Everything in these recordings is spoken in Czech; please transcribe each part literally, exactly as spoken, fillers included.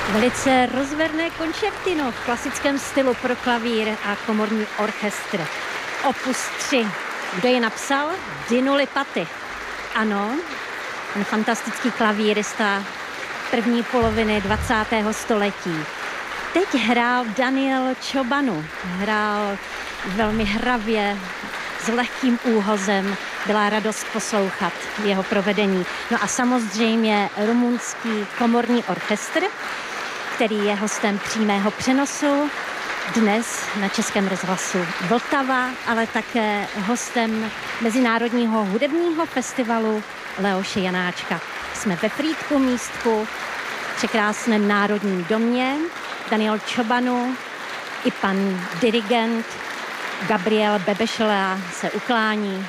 Velice rozverné koncertino v klasickém stylu pro klavír a komorní orchestr. Opus tři. Kdo je napsal? Dino Lipaty. Ano, ten fantastický klavírista první poloviny dvacátého století. Teď hrál Daniel Ciobanu. Hrál velmi hravě, s lehkým úhozem. Byla radost poslouchat jeho provedení. No a samozřejmě rumunský komorní orchestr, který je hostem přímého přenosu dnes na Českém rozhlasu Vltava, ale také hostem Mezinárodního hudebního festivalu Leoše Janáčka. Jsme ve Frýdku místku, v překrásném Národním domě. Daniel Ciobanu i pan dirigent Gabriel Bebešela se uklání.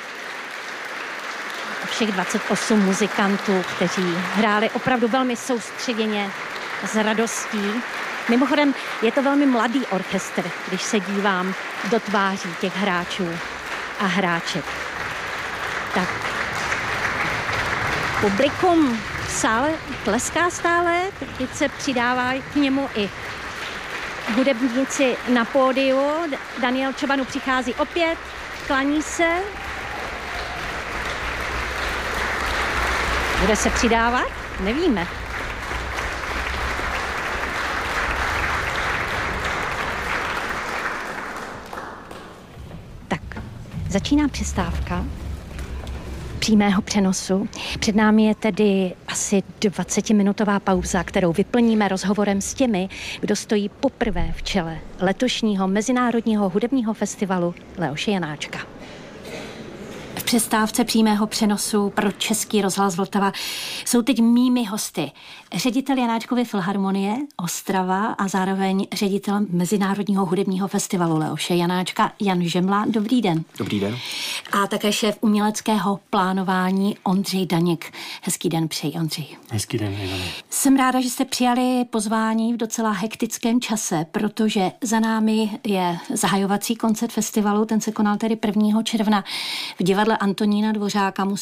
Všech dvacet osm muzikantů, kteří hráli opravdu velmi soustředěně, s radostí. Mimochodem, je to velmi mladý orchestr, když se dívám do tváří těch hráčů a hráček. Tak. Publikum v sále tleská stále, teď se přidává k němu i hudebníci na pódiu. Daniel Ciobanu přichází opět, klaní se. Bude se přidávat? Nevíme. Tak, začíná přestávka přímého přenosu. Před námi je tedy asi dvacetiminutová pauza, kterou vyplníme rozhovorem s těmi, kdo stojí poprvé v čele letošního Mezinárodního hudebního festivalu Leoše Janáčka. V přestávce přímého přenosu pro Český rozhlas Vltava jsou teď mými hosty ředitel Janáčkovy filharmonie Ostrava a zároveň ředitel Mezinárodního hudebního festivalu Leoše Janáčka Jan Žemla. Dobrý den. Dobrý den. A také šéf uměleckého plánování Ondřej Daněk. Hezký den přeji, Ondřej. Hezký den, Ivane. Jsem ráda, že jste přijali pozvání v docela hektickém čase, protože za námi je zahajovací koncert festivalu, ten se konal tedy prvního června v divadle Antonína Dvořáka.